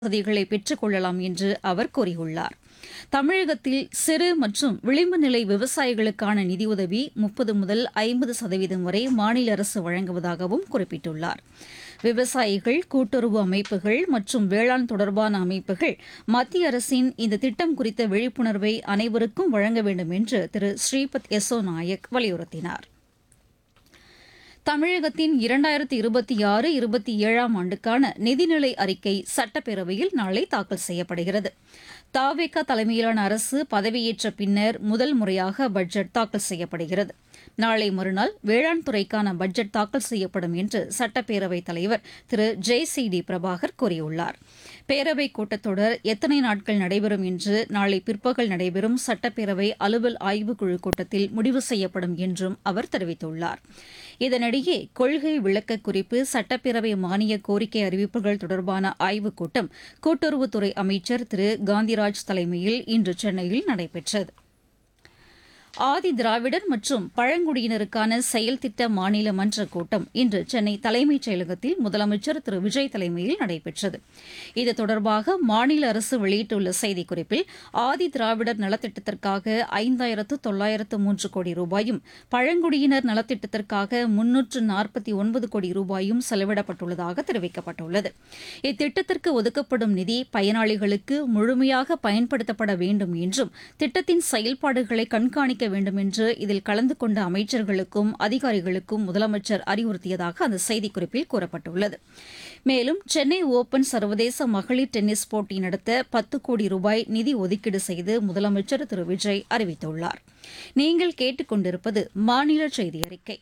வசதிகளை பெற்றுக் கொள்ளலாம் என்று அவர் கூறியுள்ளார். தமிழகத்தில் சிறு மற்றும் விளிம்பு நிலை விவசாயிகளுக்கான நிதியுதவி 30 முதல் 50% வரை மாநில அரசு வழங்குவதாகவும் குறிப்பிட்டுள்ளார். விவசாயிகள், கூட்டுறவு அமைப்புகள் மற்றும் வேளாண் தொடர்பான அமைப்புகள் மத்திய அரசின் இந்த திட்டம் குறித்த விழிப்புணர்வை அனைவருக்கும் வழங்க வேண்டும் என்று திரு ஸ்ரீபத் யசோ நாயக் வலியுறுத்தினார். தமிழகத்தின் 2026-27 ஆண்டுக்கான நிதிநிலை அறிக்கை சட்டப்பேரவையில் நாளை தாக்கல் செய்யப்படுகிறது. தவேக தலைமையிலான அரசு பதவியேற்ற பின்னர் முதல் முறையாக பட்ஜெட் தாக்கல் செய்யப்படுகிறது. நாளை மறுநாள் வேளாண் துறைக்கான பட்ஜெட் தாக்கல் செய்யப்படும் என்று சட்டப்பேரவைத் தலைவர் திரு ஜெய் பிரபாகர் கூறியுள்ளார். பேரவைக் கூட்டத்தொடர் எத்தனை நாட்கள் நடைபெறும் என்று நாளை பிற்பகல் நடைபெறும் சட்டப்பேரவை அலுவல் ஆய்வுக்குழு கூட்டத்தில் முடிவு செய்யப்படும் என்றும் அவர் தெரிவித்துள்ளார். இதனிடையே கொள்கை விளக்க குறிப்பு, சட்டப்பேரவை மானிய கோரிக்கை அறிவிப்புகள் தொடர்பான ஆய்வுக் கூட்டம் கூட்டுறவுத்துறை அமைச்சர் திரு காந்திராஜ் தலைமையில் இன்று சென்னையில் நடைபெற்றது. ஆதி திராவிடர் மற்றும் பழங்குடியினருக்கான செயல் திட்ட மாநில மன்ற கூட்டம் இன்று சென்னை தலைமைச் செயலகத்தில் முதலமைச்சர் திரு விஜய் தலைமையில் நடைபெற்றது. இது தொடர்பாக மாநில அரசு வெளியிட்டுள்ள செய்திக்குறிப்பில் ஆதி திராவிடர் நலத்திட்டத்திற்காக 5903 கோடி ரூபாயும், பழங்குடியினர் நலத்திட்டத்திற்காக 349 கோடி ரூபாயும் செலவிடப்பட்டுள்ளதாக தெரிவிக்கப்பட்டுள்ளது. இத்திட்டத்திற்கு ஒதுக்கப்படும் நிதி பயனாளிகளுக்கு முழுமையாக பயன்படுத்தப்பட வேண்டும் என்றும் திட்டத்தின் செயல்பாடுகளை கண்காணிக்க வேண்டும் என்று இதில் கலந்து கொண்ட அமைச்சர்களுக்கும் அதிகாரிகளுக்கும் முதலமைச்சர் அறிவுறுத்தியதாக அந்த செய்திக்குறிப்பில் கூறப்பட்டுள்ளது. மேலும் சென்னை ஓபன் சர்வதேச மகளிர் டென்னிஸ் போட்டி நடத்த 10 கோடி ரூபாய் நிதி ஒதுக்கீடு செய்து முதலமைச்சர் திரு விஜய் அறிவித்துள்ளார். நீங்கள் கேட்டுக்கொண்டிருப்பது மாநில செய்தி அறிக்கை.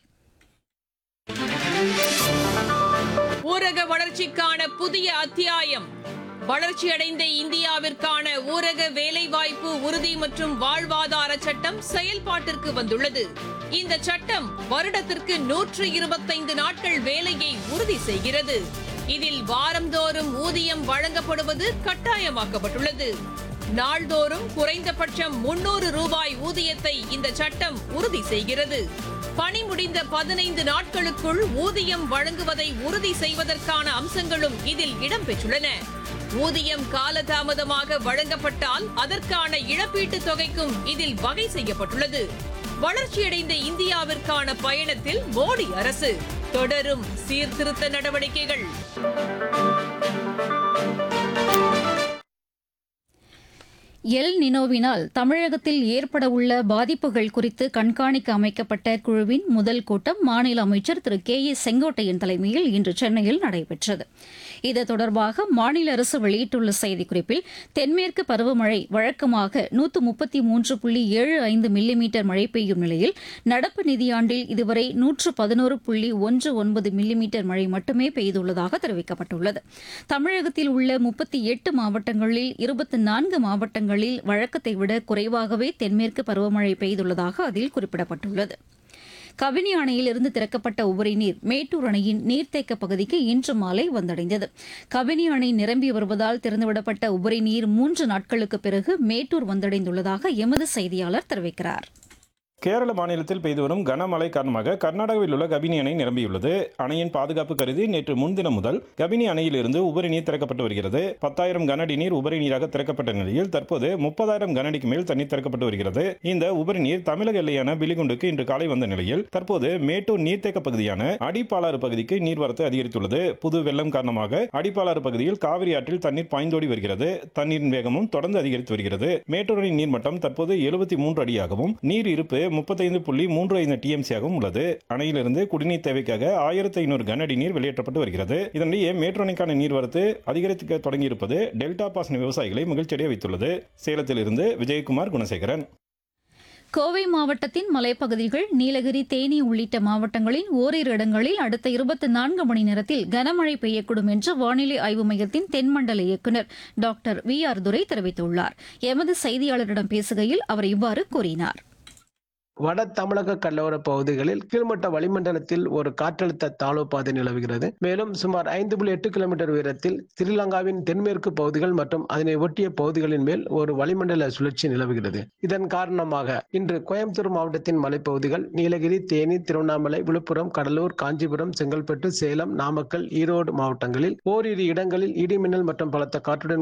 ஊரக வளர்ச்சிக்கான புதிய அத்தியாயம். வளர்ச்சியடைந்த இந்தியாவிற்கான ஊரக வேலைவாய்ப்பு உறுதி மற்றும் வாழ்வாதார சட்டம் செயல்பாட்டிற்கு வந்துள்ளது. இந்த சட்டம் வருடத்திற்கு 125 நாட்கள் வேலையை உறுதி செய்கிறது. இதில் வாரந்தோறும் ஊதியம் வழங்கப்படுவது கட்டாயமாக்கப்பட்டுள்ளது. நாள்தோறும் குறைந்தபட்சம் 300 ரூபாய் ஊதியத்தை இந்த சட்டம் உறுதி செய்கிறது. பணி முடிந்த 15 நாட்களுக்குள் ஊதியம் வழங்குவதை உறுதி செய்வதற்கான அம்சங்களும் இதில் இடம்பெற்றுள்ளன. ஊதியம் காலதாமதமாக வழங்கப்பட்டால் அதற்கான இழப்பீட்டுத் தொகைக்கும் இதில் வகை செய்யப்பட்டுள்ளது. வளர்ச்சியடைந்த இந்தியாவிற்கான பயணத்தில் மோடி அரசு தொடரும் சீர்திருத்த நடவடிக்கைகள். எல் நினோவினால் தமிழகத்தில் ஏற்படவுள்ள பாதிப்புகள் குறித்து கண்காணிக்க அமைக்கப்பட்ட குழுவின் முதல் கூட்டம் மாநில அமைச்சர் திரு கே ஏ செங்கோட்டையன் தலைமையில் இன்று சென்னையில் நடைபெற்றது. இது தொடர்பாக மாநில அரசு வெளியிட்டுள்ள செய்திக்குறிப்பில், தென்மேற்கு பருவமழை வழக்கமாக 133.75 மில்லிமீட்டர் மழை பெய்யும் நிலையில் நடப்பு நிதியாண்டில் இதுவரை 111.19 மில்லிமீட்டர் மழை மட்டுமே பெய்துள்ளதாக தெரிவிக்கப்பட்டுள்ளது. தமிழகத்தில் உள்ள 38 மாவட்டங்களில் 24 மாவட்டங்களில் வழக்கத்தை விட குறைவாகவே தென்மேற்கு பருவமழை பெய்துள்ளதாக அதில் குறிப்பிடப்பட்டுள்ளது. கபினி அணையிலிருந்து திறக்கப்பட்ட உபரி நீர் மேட்டூர் அணையின் நீர்த்தேக்க பகுதிக்கு இன்று மாலை வந்தடைந்தது. கபினி அணை நிரம்பி வருவதால் திறந்துவிடப்பட்ட உபரி நீர் 3 நாட்களுக்கு பிறகு மேட்டூர் வந்தடைந்துள்ளதாக எமது செய்தியாளர் தெரிவிக்கிறார். கேரள மாநிலத்தில் பெய்து வரும் கனமழை காரணமாக கர்நாடகாவில் உள்ள கபினி அணை நிரம்பியுள்ளது. அணையின் பாதுகாப்பு கருதி நேற்று முன்தினம் முதல் கபினி அணையிலிருந்து உபரி நீர் திறக்கப்பட்டு வருகிறது. 10,000 கனஅடி நீர் உபரி நீராக திறக்கப்பட்ட நிலையில் தற்போது 30,000 கனஅடிக்கு மேல் தண்ணீர் திறக்கப்பட்டு வருகிறது. இந்த உபரி நீர் தமிழக எல்லையான பிலிகுண்டுக்கு இன்று காலை வந்த நிலையில் தற்போது மேட்டூர் நீர்த்தேக்க பகுதியான அடிப்பாலாறு பகுதிக்கு நீர்வரத்து அதிகரித்துள்ளது. புது வெள்ளம் காரணமாக அடிப்பாலாறு பகுதியில் காவிரி ஆற்றில் தண்ணீர் பாய்ந்தோடி வருகிறது. தண்ணீரின் வேகமும் தொடர்ந்து அதிகரித்து வருகிறது. மேட்டூர் அணை நீர்மட்டம் தற்போது 73 அடியாகவும் நீர் இருப்பு 35.35 டிஎம்சியாகவும் உள்ளது. அணையிலிருந்து குடிநீர் தேவைக்காக 1500 கனஅடி நீர் வெளியேற்றப்பட்டு வருகிறது. இதனிடையே மேட்டூர் அணைக்கான நீர்வரத்து அதிகரிக்க தொடங்கியிருப்பது டெல்டா பாசன விவசாயிகளை மகிழ்ச்சியடைய வைத்துள்ளது. சேலத்திலிருந்து விஜயகுமார் குணசேகரன். கோவை மாவட்டத்தின் மலைப்பகுதிகள், நீலகிரி, தேனி உள்ளிட்ட மாவட்டங்களின் ஓரிரு இடங்களில் அடுத்த 24 மணி நேரத்தில் கனமழை பெய்யக்கூடும் என்று வானிலை ஆய்வு மையத்தின் தென்மண்டல இயக்குநர் டாக்டர் VR துரை தெரிவித்துள்ளார். எமது செய்தியாளரிடம் பேசுகையில் அவர் இவ்வாறு கூறினார். வட தமிழக கடலோர பகுதிகளில் கீழ்மட்ட வளிமண்டலத்தில் ஒரு காற்றழுத்த தாழ்வு பாதை நிலவுகிறது. மேலும் சுமார் 5.8 கிலோமீட்டர் உயரத்தில் ஸ்ரீலங்காவின் தென்மேற்கு பகுதிகள் மற்றும் அதனை ஒட்டிய பகுதிகளின் மேல் ஒரு வளிமண்டல சுழற்சி நிலவுகிறது. இதன் காரணமாக இன்று கோயம்புத்தூர் மாவட்டத்தின் மலைப்பகுதிகள், நீலகிரி, தேனி, திருவண்ணாமலை, விழுப்புரம், கடலூர், காஞ்சிபுரம், செங்கல்பட்டு, சேலம், நாமக்கல், ஈரோடு மாவட்டங்களில் ஓரிரு இடங்களில் இடிமின்னல் மற்றும் பலத்த காற்றுடன்